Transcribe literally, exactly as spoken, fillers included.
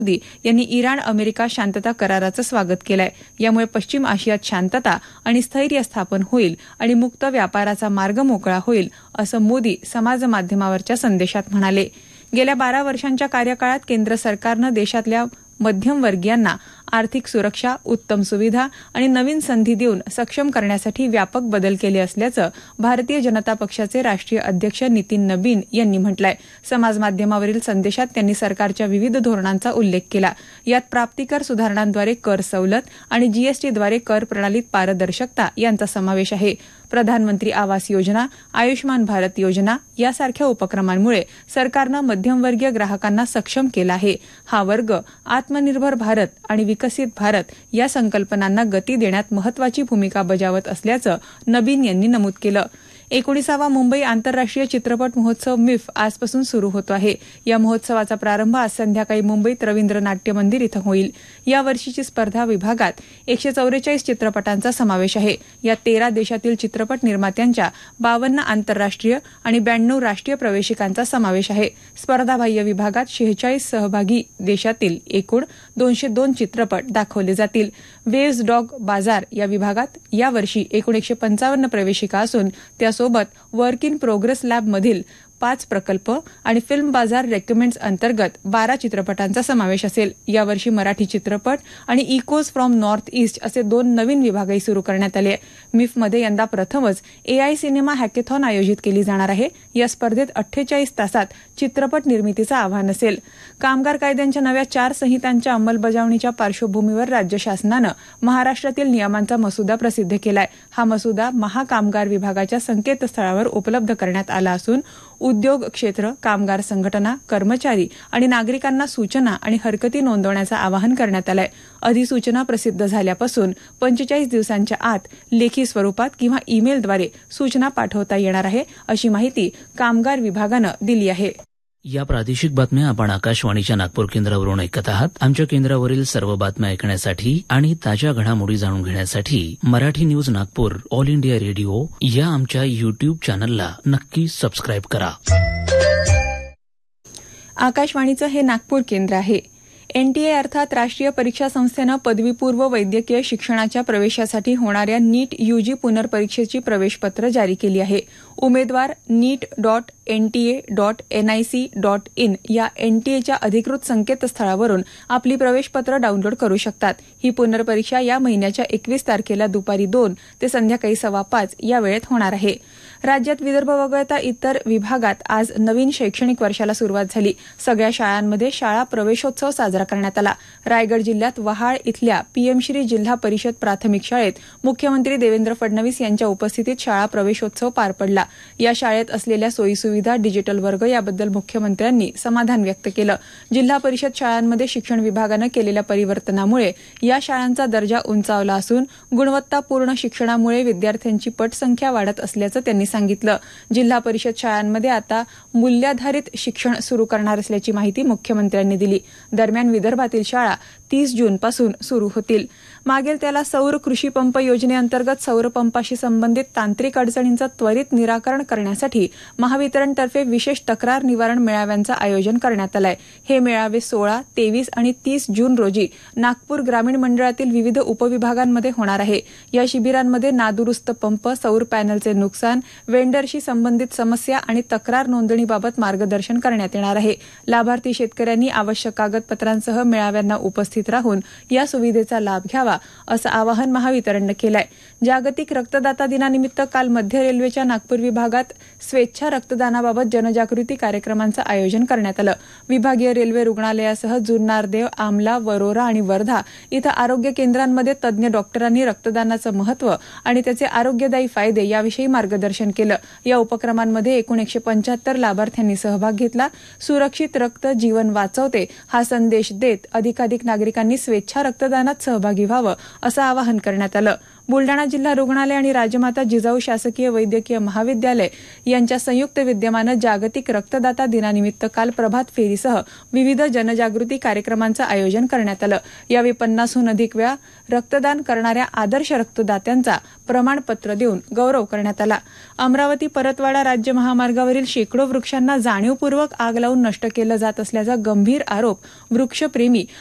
मोदी यांनी Iran America शांतता कराराचं स्वागत केलंय. यामुळे पश्चिम आशियात शांतता आणि स्थैर्य स्थापन होईल आणि मुक्त व्यापाराचा मार्ग मोकळा होईल, असं मोदी समाजमाध्यमावरच्या संदेशात म्हणाले. गेल्या बारा वर्षांच्या कार्यकाळात केंद्र सरकारनं देशातल्या मध्यमवर्गीयांना आर्थिक सुरक्षा, उत्तम सुविधा आणि नवीन संधी देऊन सक्षम करण्यासाठी व्यापक बदल केले असल्याचं भारतीय जनता पक्षाचे राष्ट्रीय अध्यक्ष नितीन नबीन यांनी म्हटलंय. समाजमाध्यमावरील संदेशात त्यांनी सरकारच्या विविध धोरणांचा उल्लेख केला. यात प्राप्तिकर सुधारणांद्वारे कर सवलत आणि जीएसटीद्वारे कर प्रणालीत पारदर्शकता यांचा समावेश आहे. प्रधानमंत्री आवास योजना, आयुष्मान भारत योजना यासारख्या उपक्रमांमुळे सरकारनं मध्यमवर्गीय ग्राहकांना सक्षम केलं आहे. हा वर्ग आत्मनिर्भर भारत आणि विकसित भारत या संकल्पनांना गती देण्यात महत्वाची भूमिका बजावत असल्याचं नबीन यांनी नमूद केलं. एकोणीसावा मुंबई आंतरराष्ट्रीय चित्रपट महोत्सव मिफ आजपासून सुरू होतो आहे. या महोत्सवाचा प्रारंभ आज संध्याकाळी मुंबईत रवींद्र नाट्य मंदिर इथं होईल. या वर्षीची स्पर्धा विभागात एकशे चौवेचाळीस चित्रपटांचा समावेश आहे. या तेरा देशातील चित्रपट निर्मात्यांच्या बावन्न आंतरराष्ट्रीय आणि ब्याण्णव राष्ट्रीय प्रवेशिकांचा समावेश आहे. स्पर्धाबाह्य विभागात शेहेचाळीस सहभागी देशातील एकूण दोनशे दोन चित्रपट दाखवले जातील. वेव्स डॉग बाजार या विभागात यावर्षी एकूण एकशे पंचावन्न प्रवेशिका असून त्यासोबत वर्क इन प्रोग्रेस लॅबमधील पाच प्रकल्प आणि फिल्म बाजार रेकमेंड्स अंतर्गत बारा चित्रपटांचा समावेश असेल. यावर्षी मराठी चित्रपट आणि इकोज फ्रॉम नॉर्थ ईस्ट असे दोन नवीन विभागही सुरू करण्यात आले. मिफमध्ये यंदा प्रथमच एआय सिनेमा हॅकेथॉन आयोजित केली जाणार आहे. या स्पर्धेत अठ्ठेचाळीस तासात चित्रपट निर्मितीचं आव्हान असेल. कामगार कायद्यांच्या नव्या चार संहितांच्या अंमलबजावणीच्या पार्श्वभूमीवर राज्य शासनानं महाराष्ट्रातील नियमांचा मसुदा प्रसिद्ध केलाय. हा मसुदा महाकामगार विभागाच्या संकेतस्थळावर उपलब्ध करण्यात आला असून उद्योग क्षेत्र, कामगार संघटना, कर्मचारी आणि नागरिकांना सूचना आणि हरकती नोंदवण्याचं आवाहन करण्यात आलंय. अधिसूचना प्रसिद्ध झाल्यापासून पंचेचाळीस दिवसांच्या आत लेखी स्वरूपात किंवा ईमेलद्वारे सूचना पाठवता येणार आहे, अशी माहिती कामगार विभागानं दिली आहे. या प्रादेशिक बातम्या आपण आकाशवाणीच्या नागपूर केंद्रावरून ऐकत आहात. आमच्या केंद्रावरील सर्व बातम्या ऐकण्यासाठी आणि ताज्या घडामोडी जाणून घेण्यासाठी Marathi news Nagpur all India radio या आमच्या युट्यूब चॅनलला नक्की सबस्क्राईब करा. आकाशवाणीचं हे नागपूर केंद्र आहे. एनटीए अर्थात राष्ट्रीय परीक्षा संस्थेनं पदवीपूर्व वैद्यकीय शिक्षणाच्या प्रवेशासाठी होणाऱ्या नीट यूजी पुनर्परीक्षेची प्रवेशपत्र जारी केली आहे. उमेदवार नीट dot NTA dot NIC dot in या एनटीएच्या अधिकृत संकेतस्थळावरून आपली प्रवेशपत्र डाउनलोड करू शकतात. ही पुनर्परीक्षा या महिन्याच्या एकवीस तारखेला दुपारी दोन ते संध्याकाळी सव्वा पाच या वेळेत होणार आहे. राज्यात विदर्भ वगळता इतर विभागात आज नवीन शैक्षणिक वर्षाला सुरुवात झाली. सगळ्या शाळांमध्ये शाळा प्रवेशोत्सव साजरा करण्यात आला. रायगड जिल्ह्यात वहाळ इथल्या पीएमश्री जिल्हा परिषद प्राथमिक शाळेत मुख्यमंत्री देवेंद्र फडणवीस यांच्या उपस्थितीत शाळा प्रवेशोत्सव पार पडला. या शाळेत असलेल्या सोयीसुविधा, डिजिटल वर्ग याबद्दल मुख्यमंत्र्यांनी समाधान व्यक्त केलं. जिल्हा परिषद शाळांमध्ये शिक्षण विभागानं केलेल्या परिवर्तनामुळे या शाळांचा दर्जा उंचावला असून गुणवत्तापूर्ण शिक्षणामुळे विद्यार्थ्यांची पटसंख्या वाढत असल्याचं त्यांनी सांगितलं. जिल्हा परिषद शाळांमध्ये आता मूल्याधारित शिक्षण सुरू करणार असल्याची माहिती मुख्यमंत्र्यांनी दिली. दरम्यान विदर्भातील शाळा तीस जूनपासून सुरू होतील. मागेल त्याला सौर कृषी पंप योजनेअंतर्गत सौर पंपाशी संबंधित तांत्रिक अडचणींचं त्वरित निराकरण करण्यासाठी महावितरणतर्फे विशेष तक्रार निवारण मेळाव्यांचं आयोजन करण्यात आलंय. हे मेळावे सोळा, तेवीस आणि तीस जून रोजी नागपूर ग्रामीण मंडळातील विविध उपविभागांमध्ये होणार आहे. या शिबिरांमध्ये नादुरुस्त पंप, सौर पॅनलचे नुकसान, वेंडरशी संबंधित समस्या आणि तक्रार नोंदणीबाबत मार्गदर्शन करण्यात येणार आहे. लाभार्थी शेतकऱ्यांनी आवश्यक कागदपत्रांसह मेळाव्यांना उपस्थित राहून या सुविधेचा लाभ घ्यावा, असं आवाहन महावितरणनं केलंय. जागतिक रक्तदाता दिनानिमित्त काल मध्य रेल्वेच्या नागपूर विभागात स्वेच्छा रक्तदानाबाबत जनजागृती कार्यक्रमांचं आयोजन करण्यात आलं. विभागीय रेल्वे रुग्णालयासह जुन्नरदेव, आमला, वरोरा आणि वर्धा इथं आरोग्य केंद्रांमध्ये तज्ज्ञ डॉक्टरांनी रक्तदानाचं महत्व आणि त्याचे आरोग्यदायी फायदे याविषयी मार्गदर्शन केलं. या उपक्रमांमध्ये एकूण एकशे पंच्याहत्तर लाभार्थ्यांनी सहभाग घेतला. सुरक्षित रक्त जीवन वाचवते हा संदेश देत अधिकाधिक नागरिकांनी स्वेच्छा रक्तदानात सहभागी व्हावं, असं आवाहन करण्यात आलं. बुलडाणा जिल्हा रुग्णालय आणि राजमाता जिजाऊ शासकीय वैद्यकीय महाविद्यालय यांच्या संयुक्त विद्यमानं जागतिक रक्तदाता दिनानिमित्त काल प्रभात फेरीसह विविध जनजागृती कार्यक्रमांचं आयोजन करण्यात आलं. यावेळी पन्नासहून अधिक वेळा रक्तदान करणाऱ्या आदर्श रक्तदात्यांचा प्रमाणपत्र देऊन गौरव करण्यात आला. अमरावती परतवाडा राज्य महामार्गावरील शेकडो वृक्षांना जाणीवपूर्वक आग लावून नष्ट केलं जात असल्याचा गंभीर आरोप वृक्षप्रेमी